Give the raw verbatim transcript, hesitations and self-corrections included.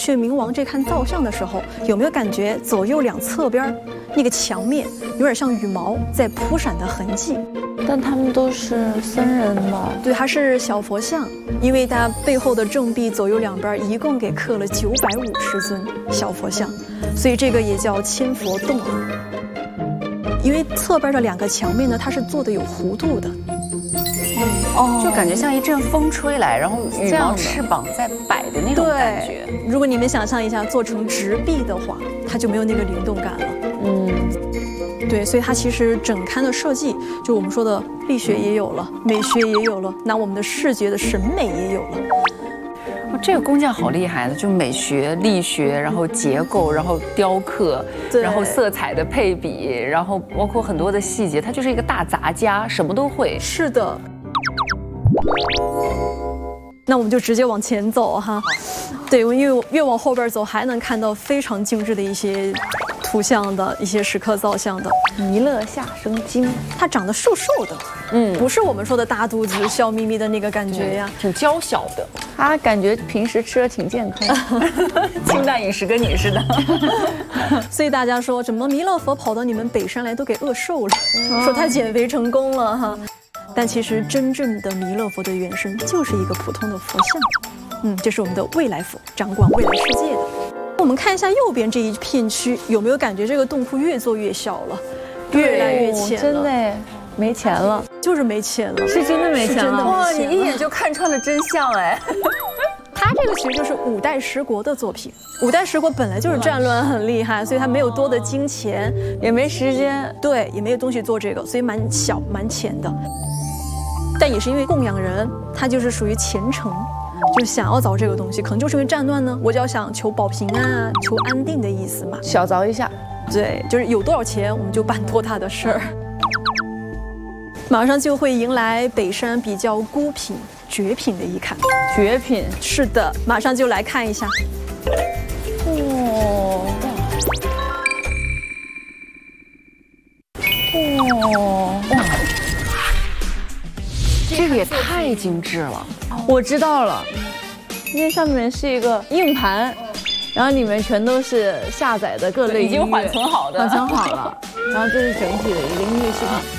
血冥王这龛造像的时候，有没有感觉左右两侧边那个墙面有点像羽毛在扑闪的痕迹？ 但他们都是僧人吧？ 对，它是小佛像，因为它背后的正壁左右两边一共给刻了九百五十尊小佛像，所以这个也叫千佛洞。因为侧边的两个墙面呢，它是做的有弧度的。 哦，就感觉像一阵风吹来，然后羽毛翅膀在摆的那种感觉。 如果你们想象一下，做成直壁的话，它就没有那个灵动感了。嗯，对，所以它其实整龛的设计，就我们说的力学也有了，美学也有了，那我们的视觉的审美也有了。 这个工匠好厉害的，就美学、力学，然后结构，然后雕刻，然后色彩的配比，然后包括很多的细节，他就是一个大杂家，什么都会。 是的。那我们就直接往前走哈，对，因为越往后边走，还能看到非常精致的一些图像的一些石刻造像的弥勒下生经， 它长得瘦瘦的，嗯，不是我们说的大肚子、笑眯眯的那个感觉呀， 挺娇小的。 他感觉平时吃的挺健康， 清淡饮食跟你似的。 所以大家说怎么弥勒佛跑到你们北山来都给饿瘦了，说他减肥成功了哈。但其实真正的弥勒佛的原身就是一个普通的佛像，嗯，这是我们的未来佛，掌管未来世界的。我们看一下右边这一片区，有没有感觉这个洞窟越做越小了，越来越浅了？ 真的没钱了， 就是没钱了， 是真的没钱了。 哇，你一眼就看穿了真相哎！ 他这个其实就是五代十国的作品。五代十国本来就是战乱很厉害，所以他没有多的金钱， 也没时间， 对，也没有东西做这个，所以蛮小蛮浅的。但也是因为供养人，他就是属于虔诚，就是想要凿这个东西，可能就是因为战乱呢，我就要想求保平安啊，求安定的意思嘛， 小凿一下， 对，就是有多少钱我们就办多大的事儿。马上就会迎来北山比较孤品、绝品的一龛， 绝品， 是的，马上就来看一下。 哦，哦，哇！ 这个也太精致了， 我知道了，因为上面是一个硬盘，然后里面全都是下载的各类音乐， 已经缓存好的， 缓存好了，然后这是整体的一个音乐系统。